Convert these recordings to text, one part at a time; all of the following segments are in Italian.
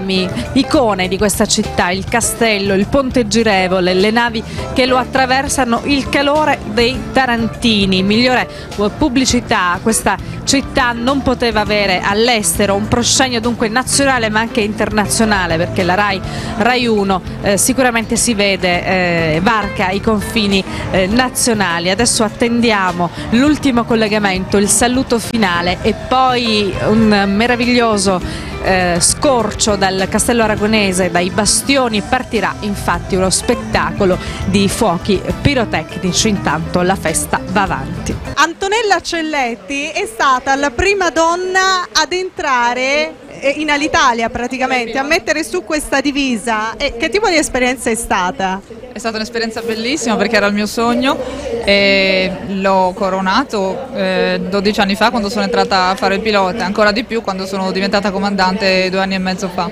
legami, icone di questa città, il castello, il ponte girevole, le navi che lo attraversano, il calore dei tarantini. Migliore pubblicità questa città non poteva avere all'estero, un proscenio dunque nazionale ma anche internazionale, perché la Rai 1 sicuramente si vede, varca i confini nazionali. Adesso attendiamo l'ultimo collegamento, il saluto finale e poi un meraviglioso scorcio dal Castello Aragonese, dai bastioni. Partirà infatti uno spettacolo di fuochi pirotecnici, intanto la festa va avanti. Antonella Celletti è stata la prima donna ad entrare in Alitalia, praticamente, a mettere su questa divisa. E che tipo di esperienza è stata? È stata un'esperienza bellissima perché era il mio sogno e l'ho coronato 12 anni fa quando sono entrata a fare il pilota, ancora di più quando sono diventata comandante 2 anni e mezzo fa.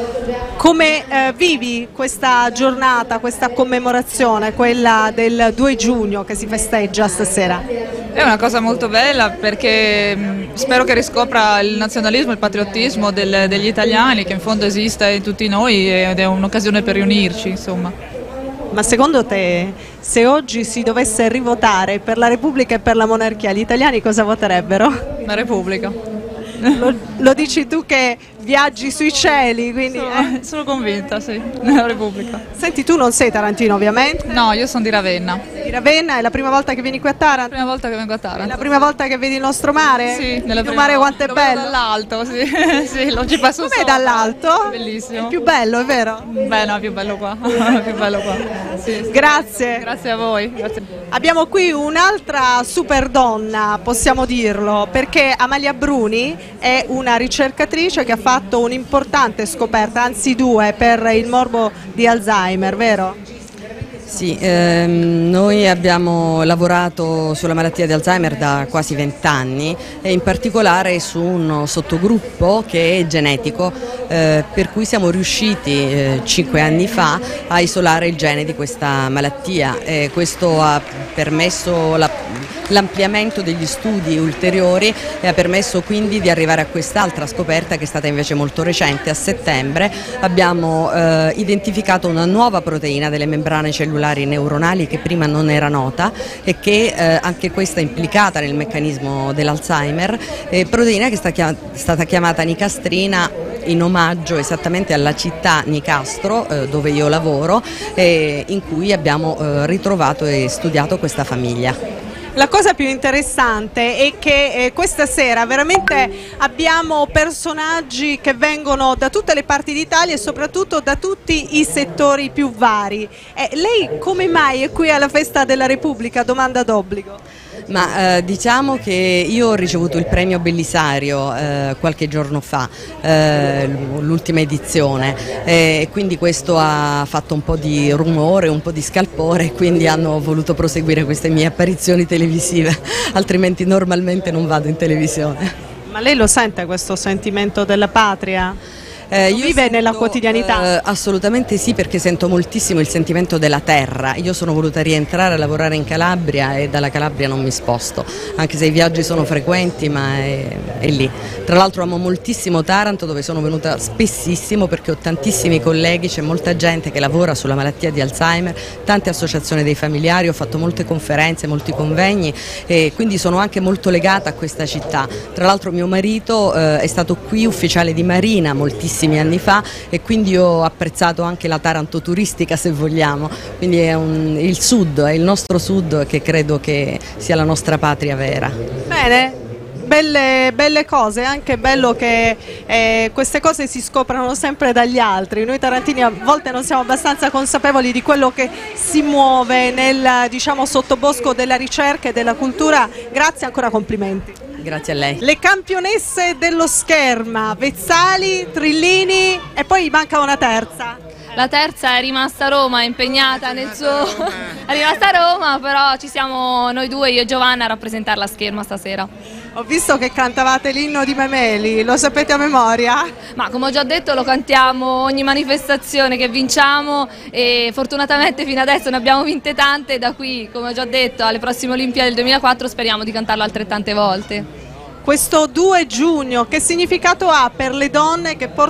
Come vivi questa giornata, questa commemorazione, quella del 2 giugno che si festeggia stasera? È una cosa molto bella perché spero che riscopra il nazionalismo, il patriottismo degli italiani, che in fondo esiste in tutti noi ed è un'occasione per riunirci, insomma. Ma secondo te, se oggi si dovesse rivotare per la Repubblica e per la monarchia, gli italiani cosa voterebbero? La Repubblica. Lo dici tu che viaggi sui cieli, quindi... Sono convinta, sì, nella Repubblica. Senti, tu non sei tarantino ovviamente? No, io sono di Ravenna. Di Ravenna? È la prima volta che vieni qui a Taranto? La prima volta che vengo a Taranto. È la prima volta che vedi il nostro mare? Sì, il tuo mare quanto è bello? Dall'alto, sì. Sì, non ci passo Com'è sopra. dall'alto? Bellissimo. È più bello, è vero? Beh, no, più bello qua. Più bello qua. Sì, sì. Grazie. Grazie a voi. Grazie. Abbiamo qui un'altra super donna, possiamo dirlo, perché Amalia Bruni è una ricercatrice che ha fatto un'importante scoperta, anzi 2, per il morbo di Alzheimer, vero? Sì, noi abbiamo lavorato sulla malattia di Alzheimer da quasi 20 anni e in particolare su un sottogruppo che è genetico, per cui siamo riusciti 5 anni fa a isolare il gene di questa malattia. Questo ha permesso l'ampliamento degli studi ulteriori e ha permesso quindi di arrivare a quest'altra scoperta che è stata invece molto recente. A settembre abbiamo identificato una nuova proteina delle membrane cellulari neuronali che prima non era nota e che anche questa è implicata nel meccanismo dell'Alzheimer, proteina che è stata chiamata nicastrina in omaggio esattamente alla città Nicastro, dove io lavoro, in cui abbiamo ritrovato e studiato questa famiglia. La cosa più interessante è che questa sera veramente abbiamo personaggi che vengono da tutte le parti d'Italia e soprattutto da tutti i settori più vari. Lei come mai è qui alla Festa della Repubblica? Domanda d'obbligo. Ma diciamo che io ho ricevuto il premio Bellisario qualche giorno fa, l'ultima edizione, e quindi questo ha fatto un po' di rumore, un po' di scalpore, e quindi hanno voluto proseguire queste mie apparizioni televisive, altrimenti normalmente non vado in televisione. Ma lei lo sente questo sentimento della patria? Vive nella quotidianità? Assolutamente sì, perché sento moltissimo il sentimento della terra. Io sono voluta rientrare a lavorare in Calabria e dalla Calabria non mi sposto, anche se i viaggi sono frequenti, ma è lì. Tra l'altro amo moltissimo Taranto, dove sono venuta spessissimo perché ho tantissimi colleghi, c'è molta gente che lavora sulla malattia di Alzheimer, tante associazioni dei familiari, ho fatto molte conferenze, molti convegni e quindi sono anche molto legata a questa città. Tra l'altro mio marito è stato qui ufficiale di Marina moltissimi anni fa e quindi ho apprezzato anche la Taranto turistica, se vogliamo, quindi è il sud, è il nostro sud che credo che sia la nostra patria vera. Bene, belle cose, anche bello che queste cose si scoprano sempre dagli altri. Noi tarantini a volte non siamo abbastanza consapevoli di quello che si muove nel, diciamo, sottobosco della ricerca e della cultura. Grazie, ancora complimenti. Grazie a lei. Le campionesse dello scherma, Vezzali, Trillini e poi manca una terza. La terza è rimasta a Roma, è impegnata nel suo... è rimasta a Roma, però ci siamo noi due, io e Giovanna, a rappresentare la scherma stasera. Ho visto che cantavate l'inno di Memeli, lo sapete a memoria? Ma come ho già detto lo cantiamo ogni manifestazione che vinciamo e fortunatamente fino adesso ne abbiamo vinte tante, da qui, come ho già detto, alle prossime Olimpiadi del 2004 speriamo di cantarlo altrettante volte. Questo 2 giugno che significato ha per le donne che portano